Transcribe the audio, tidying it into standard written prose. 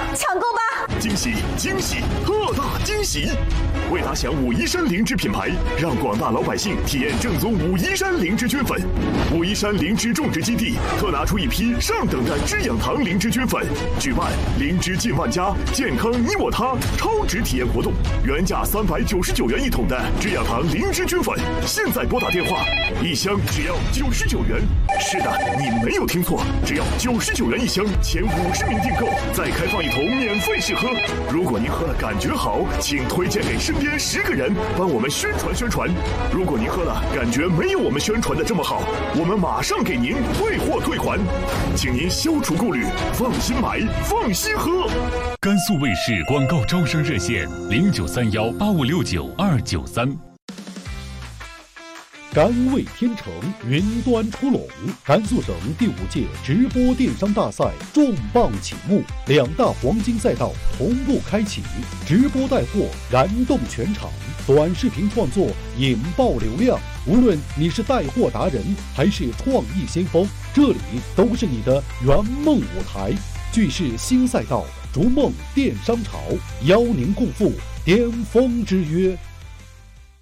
抢购吧！ 惊喜惊喜，特大惊喜！为打响武夷山灵芝品牌，让广大老百姓体验正宗武夷山灵芝菌粉。武夷山灵芝种植基地特拿出一批上等的知养堂灵芝菌粉，举办灵芝进万家，健康你我他超值体验活动。原价399元一桶的知养堂灵芝菌粉，现在拨打电话，1箱只要99元。是的，你没有听错，只要99元一箱，前50名订购再开放一桶免费试喝。如果您喝了感觉好，请推荐给身边10个人，帮我们宣传宣传。如果您喝了感觉没有我们宣传的这么好，我们马上给您退货退款，请您消除顾虑，放心买，放心喝。 甘肃卫视广告招生热线093185699293。 甘味天成云端出笼，甘肃省第5届直播电商大赛重磅启幕，2大黄金赛道同步开启，直播带货燃动全场，短视频创作引爆流量。无论你是带货达人还是创意先锋，这里都是你的圆梦舞台。聚世新赛道，逐梦电商潮，邀您共赴巅峰之约。